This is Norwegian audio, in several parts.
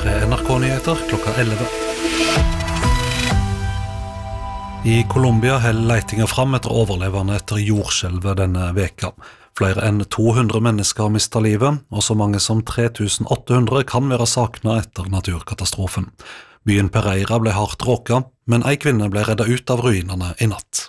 Her NRK-nyheter klokka 11. I Colombia holder letinga fram etter overlevende etter jordskjelvet denne veka. Flere enn 200 mennesker har mistet livet, og så mange som 3800 kan være savnet etter naturkatastrofen. Byen Pereira ble hardt råket, men en kvinne ble reddet ut av ruinene i natt.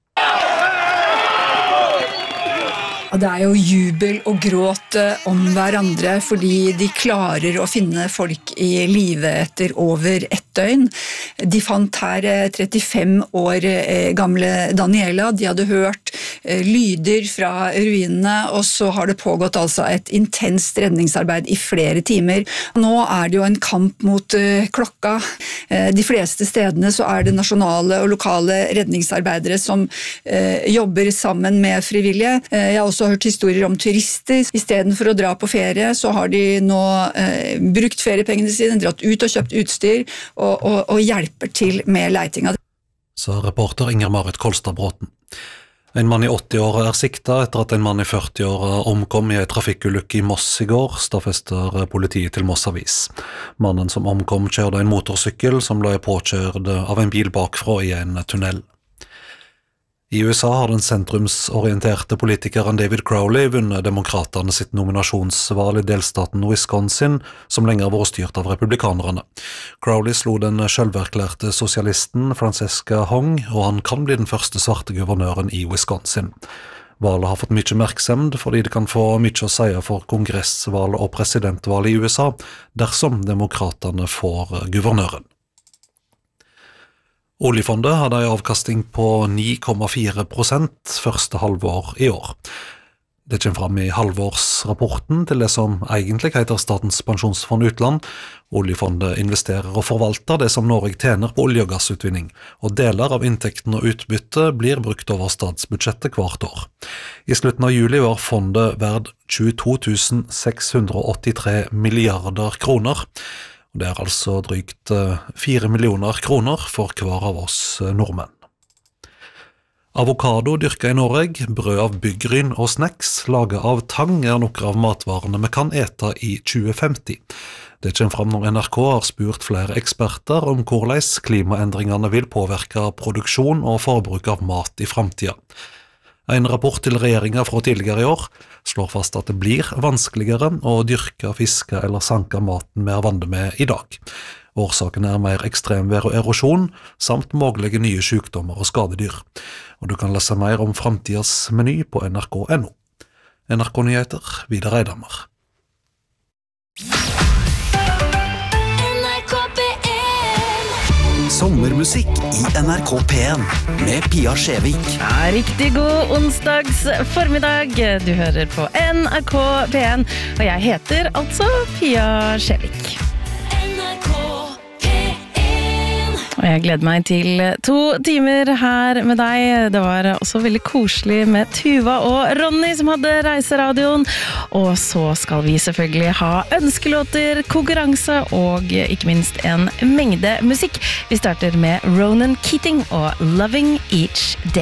Det jo jubel og gråt om hverandre fordi de klarer å finne folk i live etter over ett døgn. De fant her 35 år gamle Daniela. De hadde hørt lyder fra ruinene, og så har det pågått altså et intenst redningsarbeid i flere timer. Nå det jo en kamp mot klokka. De fleste stedene så det nasjonale og lokale redningsarbeidere som jobber sammen med frivillige. Jeg har også hørt historier om turister. I stedet for å dra på ferie, så har de nå brukt feriepengene sine, dratt ut og kjøpt utstyr, og hjelper til med leitinga. Så reporter Inger-Marit Kolstad-Bråten. En mann i 80-året siktet etter at en mann i 40-året omkom i en trafikkulykke i Moss i går, stadfester politiet til Moss Avis. Mannen som omkom kjørte en motorsykkel som ble påkjørt av en bil bakfra i en tunnel. I USA har den sentrumsorienterte politikeren David Crowley vunnet demokraterne sitt nominasjonsvalg i delstaten Wisconsin, som lenge har vært styrt av republikanerne. Crowley slo den selverklærte sosialisten Francesca Hong, og han kan bli den første svarte guvernøren i Wisconsin. Valget har fått mye merksemd fordi det kan få mye å si for kongressvalget og presidentvalget i USA, dersom demokraterne får guvernøren. Oljefondet hadde en avkasting på 9,4% første halvår i år. Det kommer fram i halvårsrapporten til det som egentlig heter Statens pensjonsfond utland. Oljefondet investerer og forvalter det som Norge tjener på olje- og gassutvinning, og deler av inntekten og utbytte blir brukt over statsbudsjettet hvert år. I slutten av juli var fondet verd 22 683 milliarder kroner. Det altså drygt 4 millioner kroner for hver av oss nordmenn. Avokado dyrket i Norge, brød av byggryn og snacks laget av tang noen av matvarene vi kan ete i 2050. Det kommer fram når NRK har spurt flere eksperter om hvordan klimaendringene vil påvirke produksjon og forbruk av mat i fremtiden. En rapport til regjeringen fra tidligere i år slår fast at det blir vanskeligere å dyrke, fiske eller sanke maten vi er vant med i dag. Årsaken mer ekstremvær og erosjon, samt mulige nye sykdommer og skadedyr. Og du kan lese mer om fremtidens meny på nrk.no. NRK-nyheter, Vidar Eidhammer. Sommermusikk i NRK P1 med Pia Skjevik. Ja, riktig god onsdags formiddag. Du hører på NRK P1, og jeg heter altså Pia Skjevik. Og jeg gleder meg til 2 timer her med deg. Det var også veldig koselig med Tuva og Ronny som hadde reiseradioen. Og så skal vi selvfølgelig ha ønskelåter, konkurranse og ikke minst en mengde musikk. Vi starter med Ronan Keating og Loving Each Day.